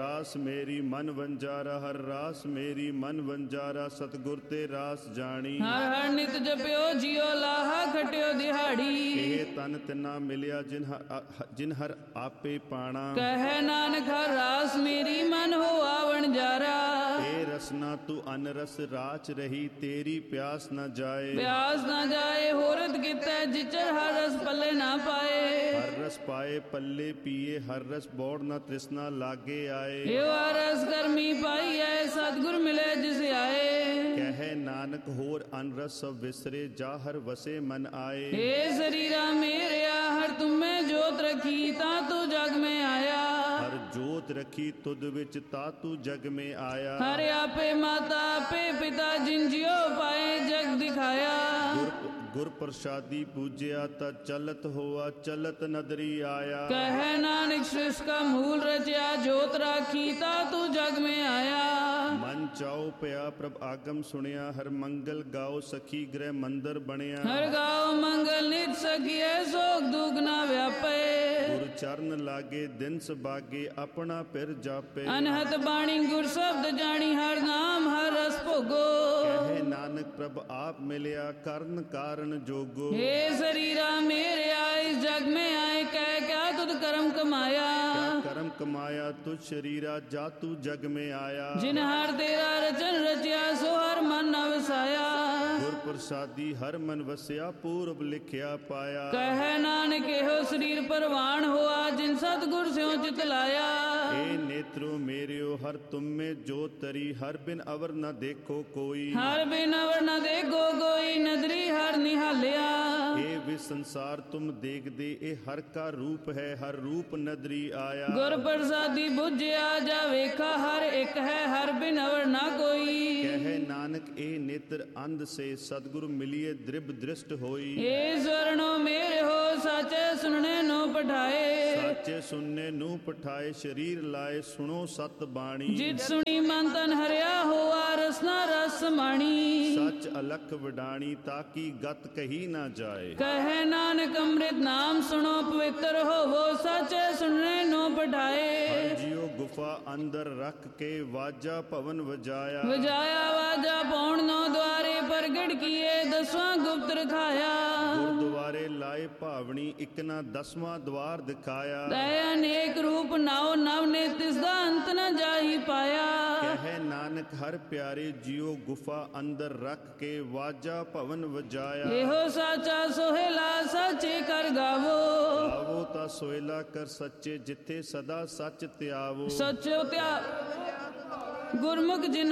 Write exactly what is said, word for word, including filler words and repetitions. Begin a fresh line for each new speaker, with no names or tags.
ਰਾਸ ਮੇਰੀ ਮਨ ਵੰਜਾਰਾ, ਹਰ ਰਾਸ ਮੇਰੀ ਮਨ ਵੰਜਾਰਾ, ਸਤਿਗੁਰ ਤੇ ਰਾਸ ਜਾਣੀ।
ਹਰ ਹਰ ਨਿਤ ਜਪਿਓ ਜਿਉ ਲਾਹਾ ਖਟਿਓ ਦਿਹਾੜੀ।
ਇਹ ਤਨ ਤਿਨਾ ਮਿਲਿਆ ਜਿਨ ਹਰ ਜਿਨ ਹਰ ਆਪੇ ਪਾਣਾ।
ਕਹਿ ਨਾਨਕ ਹਰ ਰਾਸ ਮੇਰੀ ਮਨ ਹੋਆ ਵਣਜਾਰਾ।
ਇਹ ਰਸਨਾ ਤੂੰ ਅਨ ਰਸ ਰਾਚ ਰਹੀ, ਤੇਰੀ ਪਿਆਸ ਨ ਜਾਏ।
ਪਿਆਸ ਨਾ ਜਾਏ ਹੋਰਤ ਕੀਤਾ, ਜਿਚਰ ਹਰ ਰਸ ਪੱਲੇ ਨਾ ਪਾਏ।
ਹਰ ਰਸ ਪਾਏ ਪੱਲੇ ਪੀਏ, ਹਰ ਰਸ ਬੋੜ ਨ ਤ੍ਰਿਸ਼ਨਾ ਲਾਗੇ ਆਏ।
ਇਹ ਰਸ ਕਰਮੀ ਪਾਈ ਐ, ਸਤਿਗੁਰ ਮਿਲੇ ਜਿਸ ਆਏ।
ਕਹਿ ਨਾਨਕ ਹੋਰ ਅਨ ਰਸ ਸਭ ਵਿਸਰੇ, ਜਾ ਹਰ ਵਸੇ ਮਨ ਆਏ।
ਏ ਸਰੀਰਾ ਮੇਰਿਆ ਹਰ ਤੁਮੇ ਜੋਤ ਰਖੀ, ਤਾਂ ਤੂੰ ਜਗ ਮੈਂ ਆਇਆ।
ਹਰ ਜੋਤ ਰਖੀ ਤੁਧ ਵਿੱਚ, ਤਾ ਤੂੰ ਜਗ में आया।
हर आपे माता आपे पिता, जिन जियो पाए जग दिखाया।
गुर, गुर प्रसादी पूज्या, ता चलत होआ चलत नदरी आया।
कह नानक सृष्टि का मूल रचया, जोत राखी ता तू जग में आया।
मन चाओ पया प्रभ आगम सुनिया, हर मंगल गाओ सखी गृह मंदिर बनिया।
हर गाओ मंगल नित सखिए, सोख दुख ना व्यापे।
गुरु चरण लागे दिन सबागे, अपना पिर जापे।
अनहत बाणी गुर शब्द जानी, हर नाम हर रस भोगो।
कहे नानक प्रभ आप मिलिया, करण कारण जोगो।
हे शरीरा मेरे आए इस जग में आए, कह क्या तुद कर्म कमाया।
क्या कर्म कमाया तुझ शरीरा, जा तू जग में आया।
जिन हर तेरा रचन रचिया, सो हर मन न वसाया।
गुर प्रसादी हर मन वसिया, पूर्व लिखिया पाया।
कह नानक हो शरीर परवान हुआ, जिन सतगुर स्यों चित लाया।
ए नेत्रो मेरियो हर तुम में जो तरी, हर बिन अवर न देखो कोई।
हर बिन अवर न देखो कोई, नदरी हर निहालिया।
ए वे संसार तुम देख दे, ए हर का रूप है, हर रूप नदरी आया।
गुर प्रसादी बुझिया जा वेखा, हर एक है हर बिन अवर न कोई।
कहे नानक ए नेत्र अंध से, सदगुरु मिलिए दृढ़ दृष्ट होई।
ए स्वर्णो मेरे हो साचे, सुनने नो पठाए।
साचे सुनने नू पठाए, शरीर लाए सुनो सत बाणी।
जित सुनी मन तन हरिया हुआ, रसना रस माणी।
सच अलख वडाणी, ताकि गत कही ना जाए।
कहे नानक अमृत नाम सुनो, पवित्र हो वो साचे सुनने नो पठाए।
हर जियो गुफा अंदर रख के, वाजा पवन वजाया।
वजाया वाजा पौण नौ द्वारे, प्रगट किए दसवां गुप्त रखाया।
गुरुद्वारे लाए भावनी, इक ना दसवां द्वार दिखाया।
दया अनेक रूप नाव नव ने, तिसदा अंत न जाही पाया।
कहे नानक हर प्यारे जियो, गुफा अंदर रख के, वाजा पवन वजाया।
एहो साचा सोहेला, साचे कर गावो।
गावो ता सोहेला कर सच्चे, जिथे सदा सच त्यावो।
सचो त्या गुरमुख जिन